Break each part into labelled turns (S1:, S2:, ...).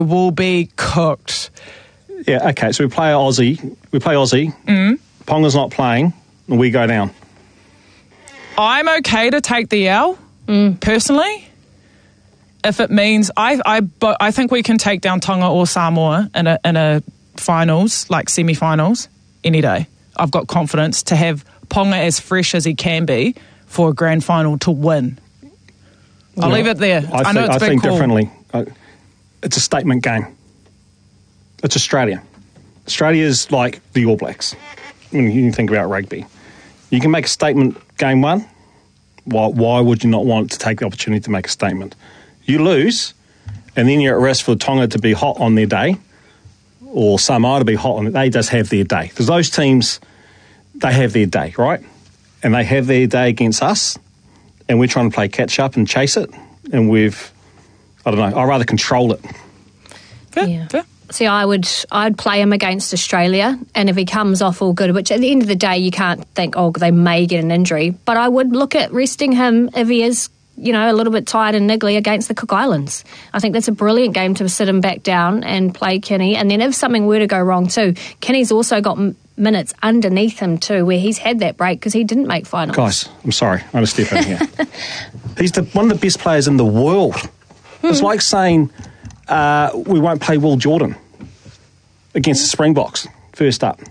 S1: will be cooked.
S2: Yeah, okay, so we play Aussie. Ponga's not playing, and we go down.
S1: I'm okay to take the L, personally, if it means I think we can take down Tonga or Samoa in a finals, like semi-finals, any day. I've got confidence to have Ponga as fresh as he can be for a grand final to win. I'll leave it there. I know it's a big
S2: think
S1: call.
S2: Differently. It's a statement game. It's Australia. Australia's like the All Blacks when you think about rugby. You can make a statement game one. Why would you not want to take the opportunity to make a statement? You lose, and then you're at risk for Tonga to be hot on their day, or Samoa to be hot on their day. They just have their day. Because those teams, they have their day, right? And they have their day against us, and we're trying to play catch-up and chase it, and I'd rather control it.
S1: Fair.
S3: See, I'd play him against Australia, and if he comes off all good, which at the end of the day you can't think, they may get an injury, but I would look at resting him if he is, a little bit tired and niggly against the Cook Islands. I think that's a brilliant game to sit him back down and play Kenny, and then if something were to go wrong too, Kenny's also got minutes underneath him too, where he's had that break because he didn't make finals.
S2: Guys, I'm sorry, I'm going to step in here. He's one of the best players in the world. It's like saying we won't play Will Jordan against the Springboks first up.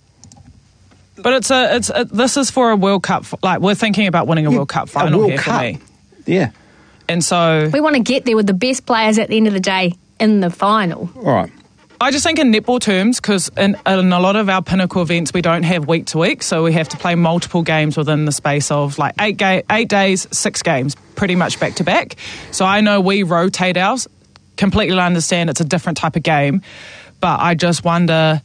S1: But this is for a World Cup. Like, we're thinking about winning a World Cup final here for me.
S2: Yeah.
S1: And so
S3: we want to get there with the best players at the end of the day in the final.
S2: All right.
S1: I just think in netball terms, because in a lot of our pinnacle events we don't have week to week, so we have to play multiple games within the space of like 8 days, 6 games, pretty much back to back. So I know we rotate ours. Completely understand it's a different type of game, but I just wonder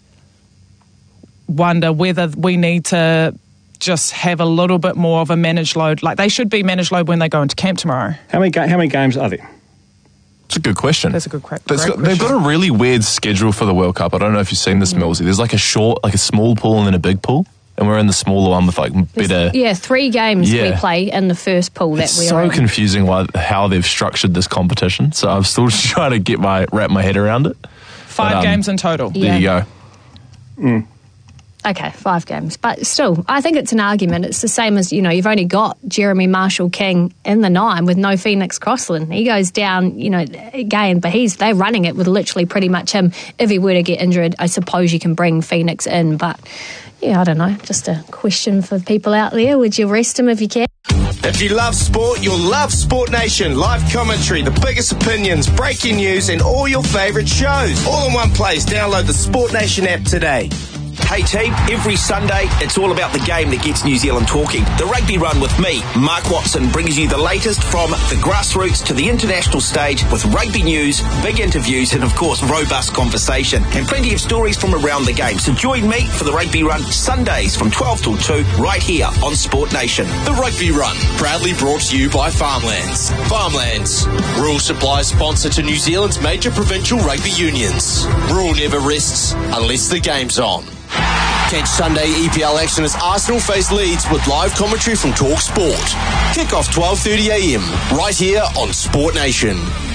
S1: whether we need to just have a little bit more of a managed load. Like, they should be managed load when they go into camp tomorrow.
S2: How many games are there?
S4: It's a good question.
S1: That's a good question.
S4: They've got a really weird schedule for the World Cup. I don't know if you've seen this, Millsy. There's like a small pool and then a big pool, and we're in the smaller one with like better.
S3: 3 games we play in the first pool that we're in.
S4: It's so confusing how they've structured this competition. So I'm still trying to wrap my head around it.
S1: 5 games in total.
S4: There you go.
S2: Mm.
S3: Okay, 5 games. But still, I think it's an argument. It's the same as, you've only got Jeremy Marshall-King in the 9 with no Phoenix Crossland. He goes down, again, but they're running it with literally pretty much him. If he were to get injured, I suppose you can bring Phoenix in. But, I don't know. Just a question for people out there. Would you rest him if you can?
S5: If you love sport, you'll love Sport Nation. Live commentary, the biggest opinions, breaking news, and all your favourite shows. All in one place. Download the Sport Nation app today. Hey team, every Sunday it's all about the game that gets New Zealand talking. The Rugby Run with me, Mark Watson, brings you the latest from the grassroots to the international stage with rugby news, big interviews and of course robust conversation and plenty of stories from around the game. So join me for the Rugby Run Sundays from 12 till 2 right here on Sport Nation.
S6: The Rugby Run, proudly brought to you by Farmlands. Farmlands, rural supply sponsor to New Zealand's major provincial rugby unions. Rural never rests unless the game's on. Catch Sunday EPL action as Arsenal face Leeds with live commentary from Talk Sport. Kick off 12:30am right here on Sport Nation.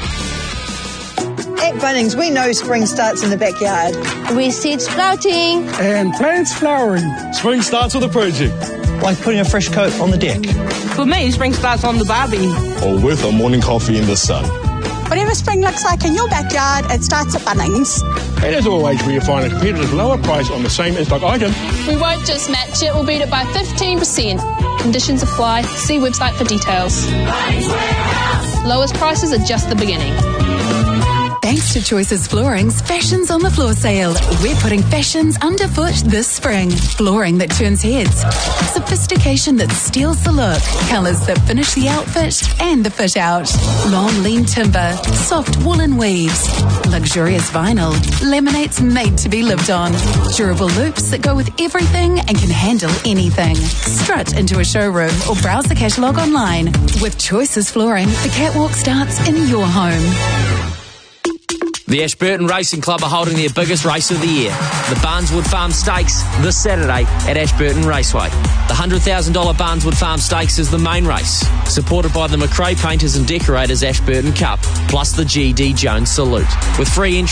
S7: At Bunnings, we know spring starts in the backyard.
S8: We see sprouting.
S9: And plants flowering.
S10: Spring starts with a project.
S11: Like putting a fresh coat on the deck.
S8: For me, spring starts on the barbie.
S10: Or with a morning coffee in the sun.
S7: Whatever spring looks like in your backyard, it starts at Bunnings.
S9: And as always, where you find a competitive lower price on the same in-stock item.
S12: We won't just match it, we'll beat it by 15%. Conditions apply. See website for details. Lowest prices are just the beginning.
S13: Thanks to Choices Flooring's Fashions on the Floor sale. We're putting fashions underfoot this spring. Flooring that turns heads. Sophistication that steals the look. Colours that finish the outfit and the fit out. Long lean timber. Soft woolen weaves. Luxurious vinyl. Laminates made to be lived on. Durable loops that go with everything and can handle anything. Strut into a showroom or browse the catalogue online. With Choices Flooring, the catwalk starts in your home.
S14: The Ashburton Racing Club are holding their biggest race of the year, the Barneswood Farm Stakes, this Saturday at Ashburton Raceway. The $100,000 Barneswood Farm Stakes is the main race, supported by the McRae Painters and Decorators Ashburton Cup, plus the G.D. Jones Salute. With free entry